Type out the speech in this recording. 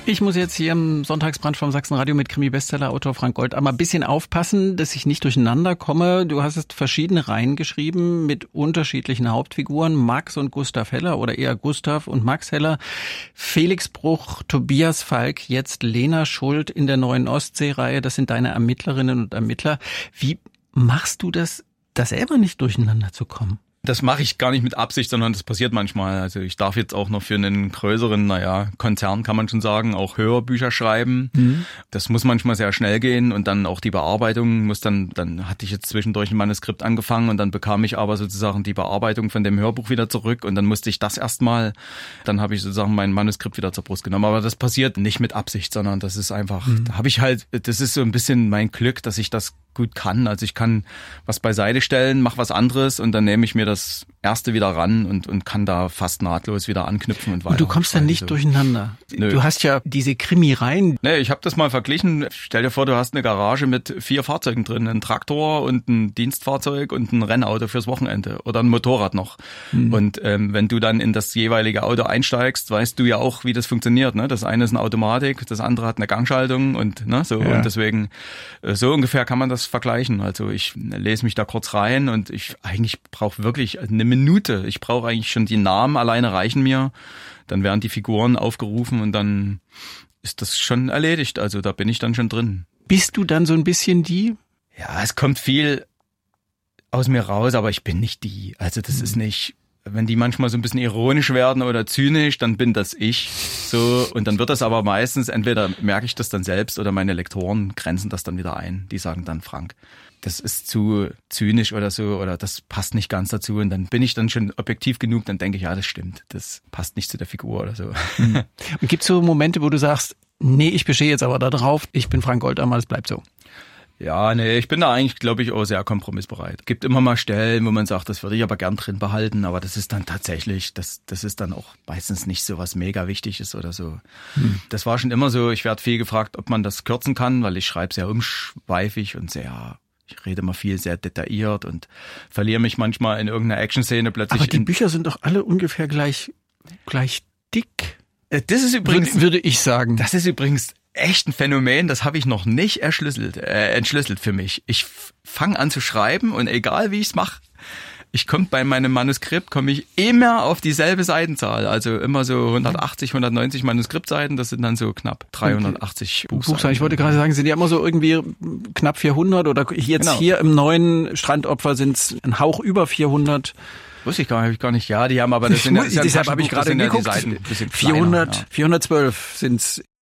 Ich muss jetzt hier im Sonntagsbrunch vom Sachsenradio mit Krimi-Bestseller-Autor Frank Goldammer ein bisschen aufpassen, dass ich nicht durcheinander komme. Du hast jetzt verschiedene Reihen geschrieben mit unterschiedlichen Hauptfiguren. Max und Gustav Heller oder eher Gustav und Max Heller. Felix Bruch, Tobias Falk, jetzt Lena Schuld in der neuen Ostsee-Reihe. Das sind deine Ermittlerinnen und Ermittler. Wie machst du das, da selber nicht durcheinander zu kommen? Das mache ich gar nicht mit Absicht, sondern das passiert manchmal. Also ich darf jetzt auch noch für einen größeren, Konzern kann man schon sagen, auch Hörbücher schreiben. Mhm. Das muss manchmal sehr schnell gehen und dann auch die Bearbeitung muss dann hatte ich jetzt zwischendurch ein Manuskript angefangen und dann bekam ich aber sozusagen die Bearbeitung von dem Hörbuch wieder zurück und dann musste ich das erstmal, dann habe ich sozusagen mein Manuskript wieder zur Brust genommen. Aber das passiert nicht mit Absicht, sondern das ist einfach, da habe ich halt, das ist so ein bisschen mein Glück, dass ich das gut kann. Also ich kann was beiseite stellen, mache was anderes und dann nehme ich mir das erste wieder ran und kann da fast nahtlos wieder anknüpfen und weiter. Und du kommst dann nicht durcheinander. Nö. Du hast ja diese Krimi-Reihen. Nee, ich habe das mal verglichen. Stell dir vor, du hast eine Garage mit 4 Fahrzeugen drin, ein Traktor und ein Dienstfahrzeug und ein Rennauto fürs Wochenende oder ein Motorrad noch. Mhm. Und wenn du dann in das jeweilige Auto einsteigst, weißt du ja auch, wie das funktioniert. Ne? Das eine ist eine Automatik, das andere hat eine Gangschaltung und so. Ja. Und deswegen so ungefähr kann man das vergleichen. Also ich lese mich da kurz rein und ich eigentlich brauche wirklich eine Minute. Ich brauche eigentlich schon die Namen, alleine reichen mir. Dann werden die Figuren aufgerufen und dann ist das schon erledigt. Also da bin ich dann schon drin. Bist du dann so ein bisschen die? Ja, es kommt viel aus mir raus, aber ich bin nicht die. Also das ist nicht, wenn die manchmal so ein bisschen ironisch werden oder zynisch, dann bin das ich so. Und dann wird das aber meistens, entweder merke ich das dann selbst oder meine Lektoren grenzen das dann wieder ein. Die sagen dann, Frank, das ist zu zynisch oder so oder das passt nicht ganz dazu. Und dann bin ich dann schon objektiv genug, dann denke ich, ja, das stimmt. Das passt nicht zu der Figur oder so. Und gibt es so Momente, wo du sagst, nee, ich bestehe jetzt aber da drauf, ich bin Frank Goldammer, es bleibt so? Ja, nee, ich bin da eigentlich, glaube ich, auch sehr kompromissbereit. Gibt immer mal Stellen, wo man sagt, das würde ich aber gern drin behalten, aber das ist dann tatsächlich, das ist dann auch meistens nicht so was mega Wichtiges oder so. Das war schon immer so, ich werde viel gefragt, ob man das kürzen kann, weil ich schreibe sehr umschweifig und ich rede mal viel sehr detailliert und verliere mich manchmal in irgendeiner Action-Szene plötzlich. Aber die Bücher sind doch alle ungefähr gleich dick. Das ist übrigens, würde ich sagen. Das ist übrigens echt ein Phänomen, das habe ich noch nicht entschlüsselt für mich. Ich fange an zu schreiben und egal wie ich es mache, bei meinem Manuskript komme ich immer auf dieselbe Seitenzahl. Also immer so 180, 190 Manuskriptseiten, das sind dann so knapp 380 Buchseiten. Ich wollte gerade sagen, sind ja immer so irgendwie knapp 400 oder jetzt Hier im neuen Strandopfer sind es ein Hauch über 400. Wusste ich gar nicht. Ja, die haben aber, deshalb habe ich gerade geguckt. 412 sind's